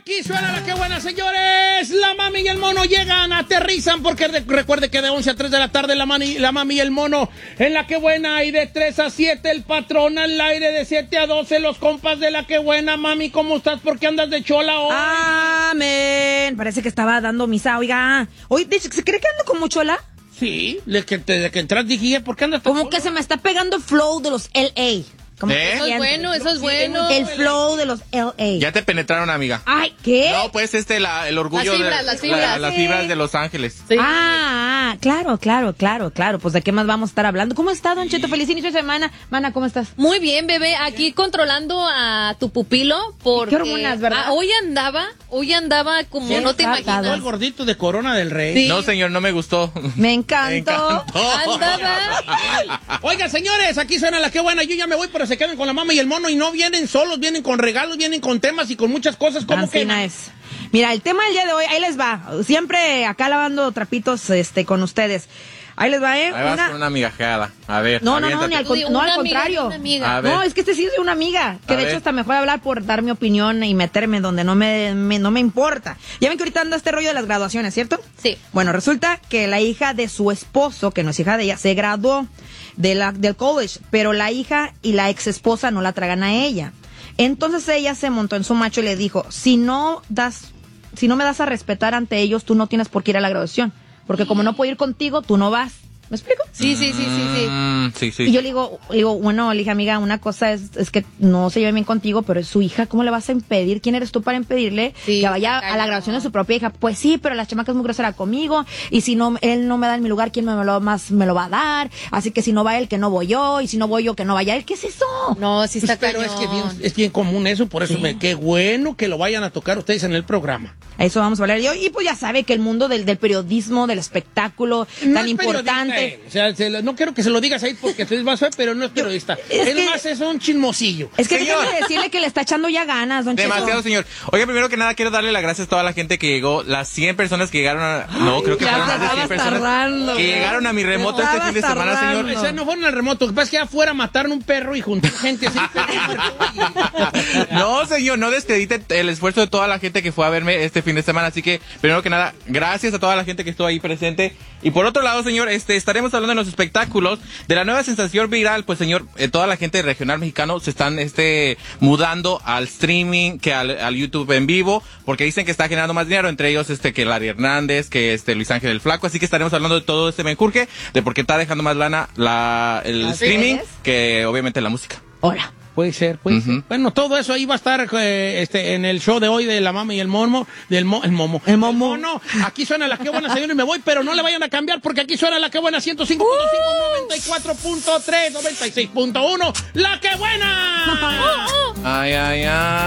Aquí suena la que buena, señores. La mami y el mono llegan, aterrizan, porque recuerde que de 11 a 3 de la tarde la mami y el mono en la que buena, y de 3 a 7 el patrón al aire, de 7 a 12 los compas de la que buena. Mami, ¿cómo estás? ¿Por qué andas de chola hoy? Amén. Parece que estaba dando misa, oiga. Hoy, ¿se cree que ando como chola? Sí, desde que entras dije, ¿por qué andas tan Como chola? que se me está pegando el flow de los LA. Como que Eso siento. Eso es bueno. El flow de los LA. Ya te penetraron, amiga. Ay, ¿qué? No, pues el orgullo Las fibras. las fibras de Los Ángeles. Sí. Claro. Pues, ¿de qué más vamos a estar hablando? ¿Cómo está, Don Cheto? Feliz inicio de semana. Mana, ¿cómo estás? Muy bien, bebé. Aquí controlando a tu pupilo porque... ¿Qué hormonas, verdad? Hoy andaba como Sí, no te está imaginas. El gordito de Corona del Rey. Sí. No, señor, no me gustó. Me encantó. Andaba... Oigan, señores, aquí suena la que buena. Yo ya me voy, pero se quedan con la mama y el mono, y no vienen solos, vienen con regalos, vienen con temas y con muchas cosas. ¿Cómo que? Ancina es. Mira, el tema del día de hoy, ahí les va. Siempre acá lavando trapitos con ustedes. Ahí les va, Ahí vas con una migajeada. A ver, No, aviéntate. ni al Una amiga, contrario. una amiga. A ver. No, es que sí es de una amiga. Que A de ver. hecho hasta me fue a hablar por dar mi opinión y meterme donde no me importa. Ya ven que ahorita anda este rollo de las graduaciones, ¿cierto? Sí. Bueno, resulta que la hija de su esposo, que no es hija de ella, se graduó del college, pero la hija y la ex esposa no la tragan a ella. Entonces ella se montó en su macho y le dijo, si no me das a respetar ante ellos, tú no tienes por qué ir a la graduación. Porque como no puedo ir contigo, tú no vas. ¿Me explico? Sí. Sí. Y yo le digo, bueno, le dije, amiga, una cosa es que no se lleve bien contigo, pero es su hija, ¿cómo le vas a impedir? ¿Quién eres tú para impedirle Sí, que vaya claro. a la graduación de su propia hija? Pues sí, pero la chamaca es muy grosera conmigo, y si no, él no me da en mi lugar, ¿quién me lo va a dar? Así que si no va él, que no voy yo, y si no voy yo, que no vaya él. ¿Qué es eso? No, sí está Pero es cañón. que es bien común eso, por eso Sí. qué bueno que lo vayan a tocar ustedes en el programa. A eso vamos a hablar yo. Y pues ya sabe que el mundo del periodismo, del espectáculo, No tan es importante. periodista, O sea, no quiero que se lo digas ahí porque tú eres más feo, pero no es periodista. Es que- Nomás es un chismosillo. Es que Señor. déjame decirle que le está echando ya ganas, don Cheto. Demasiado, señor. Oiga, primero que nada, quiero darle las gracias a toda la gente que llegó, las 100 personas que llegaron a... No, creo que ya fueron te más de 100 estabas personas tardando, que güey. llegaron a mi remoto Te este fin de estabas semana, tardando. señor. O sea, no fueron al remoto, lo que pasa es que afuera mataron un perro y juntar gente así. No, señor, no descredite el esfuerzo de toda la gente que fue a verme este fin de semana. Así que, primero que nada, gracias a toda la gente que estuvo ahí presente. Y por otro lado, señor, estaremos hablando en los espectáculos de la nueva sensación viral. Pues, señor, toda la gente regional mexicano se están mudando al streaming, que al YouTube en vivo, porque dicen que está generando más dinero, entre ellos que Larry Hernández, que Luis Ángel el Flaco. Así que estaremos hablando de todo este menjurje, de por qué está dejando más lana el ¿Las streaming redes? que obviamente la música. Hola. Puede ser. Bueno, todo eso ahí va a estar en el show de hoy de la mama y el momo, el momo. No, aquí suena la que buena, señor, y me voy, pero no le vayan a cambiar porque aquí suena la que buena 105.5, 94.3, 96.1, la que buena. Ay, ay, ay.